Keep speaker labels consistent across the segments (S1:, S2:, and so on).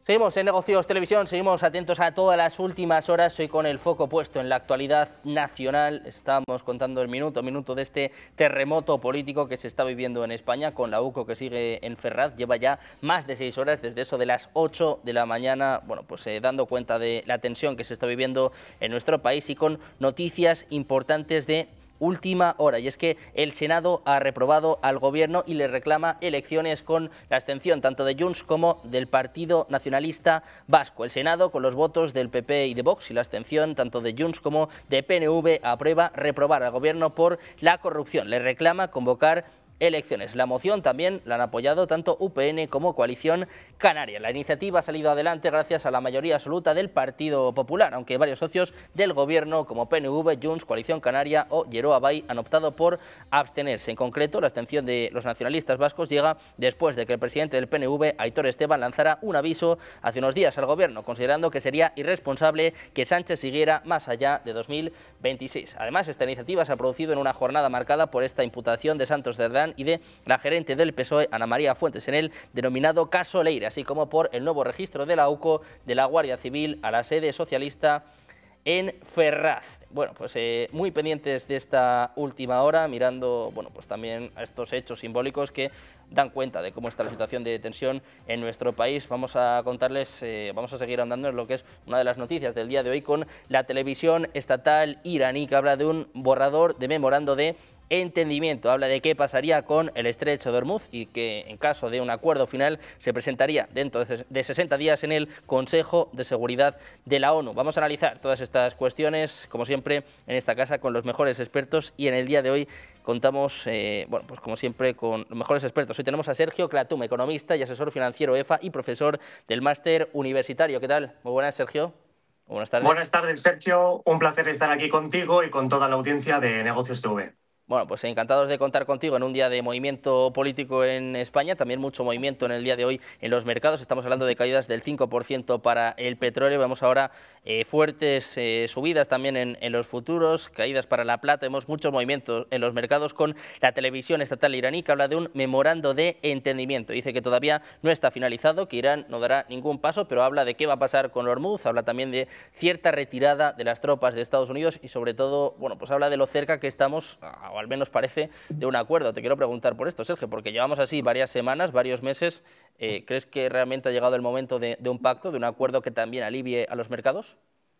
S1: Seguimos en Negocios Televisión, seguimos atentos a todas las últimas horas, hoy con el foco puesto en la actualidad nacional. Estamos contando el minuto a minuto de este terremoto político que se está viviendo en España, con la UCO que sigue en Ferraz. Lleva ya más de 6 horas, desde eso de las 8 de la mañana, dando cuenta de la tensión que se está viviendo en nuestro país y con noticias importantes de última hora, y es que el Senado ha reprobado al Gobierno y le reclama elecciones con la abstención tanto de Junts como del Partido Nacionalista Vasco. El Senado, con los votos del PP y de Vox y la abstención tanto de Junts como de PNV, aprueba reprobar al Gobierno por la corrupción. Le reclama convocar elecciones. La moción también la han apoyado tanto UPN como Coalición Canaria. La iniciativa ha salido adelante gracias a la mayoría absoluta del Partido Popular, aunque varios socios del Gobierno como PNV, Junts, Coalición Canaria o Geroa Bai han optado por abstenerse. En concreto, la abstención de los nacionalistas vascos llega después de que el presidente del PNV, Aitor Esteban, lanzara un aviso hace unos días al Gobierno, considerando que sería irresponsable que Sánchez siguiera más allá de 2026. Además, esta iniciativa se ha producido en una jornada marcada por esta imputación de Santos Cerdán y de la gerente del PSOE, Ana María Fuentes, en el denominado caso Leire, así como por el nuevo registro de la UCO de la Guardia Civil a la sede socialista en Ferraz. Muy pendientes de esta última hora, mirando también a estos hechos simbólicos que dan cuenta de cómo está la situación de tensión en nuestro país. Vamos a contarles, vamos a seguir andando en lo que es una de las noticias del día de hoy, con la televisión estatal iraní, que habla de un borrador de memorando de entendimiento. Habla de qué pasaría con el estrecho de Hormuz y que en caso de un acuerdo final se presentaría dentro de 60 días en el Consejo de Seguridad de la ONU. Vamos a analizar todas estas cuestiones, como siempre, en esta casa con los mejores expertos, y en el día de hoy contamos, como siempre, con los mejores expertos. Hoy tenemos a Sergio Clatum, economista y asesor financiero EFA y profesor del máster universitario. ¿Qué tal? Muy buenas, Sergio. Buenas tardes.
S2: Buenas tardes, Sergio. Un placer estar aquí contigo y con toda la audiencia de Negocios TV.
S1: Encantados de contar contigo en un día de movimiento político en España, también mucho movimiento en el día de hoy en los mercados. Estamos hablando de caídas del 5% para el petróleo. Vemos ahora fuertes subidas también en los futuros, caídas para la plata. Vemos mucho movimiento en los mercados, con la televisión estatal iraní, que habla de un memorando de entendimiento. Dice que todavía no está finalizado, que Irán no dará ningún paso, pero habla de qué va a pasar con Hormuz. Habla también de cierta retirada de las tropas de Estados Unidos y, sobre todo, habla de lo cerca que estamos, o al menos parece, de un acuerdo. Te quiero preguntar por esto, Sergio, porque llevamos así varias semanas, varios meses. ¿Crees que realmente ha llegado el momento de un pacto, de un acuerdo que también alivie a los mercados?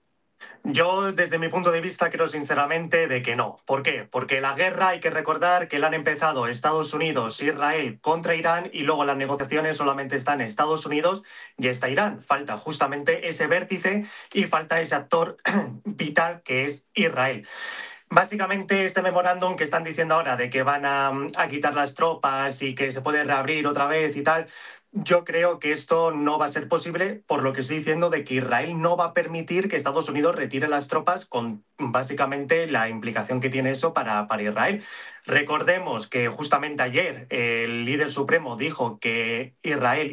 S2: Yo, desde mi punto de vista, creo sinceramente de que no. ¿Por qué? Porque la guerra, hay que recordar que la han empezado Estados Unidos, Israel contra Irán, y luego las negociaciones solamente están Estados Unidos y está Irán. Falta justamente ese vértice y falta ese actor vital que es Israel. Básicamente, este memorándum que están diciendo ahora de que van a quitar las tropas y que se puede reabrir otra vez y tal, yo creo que esto no va a ser posible, por lo que estoy diciendo de que Israel no va a permitir que Estados Unidos retire las tropas, con básicamente la implicación que tiene eso para Israel. Recordemos que justamente ayer el líder supremo dijo que Israel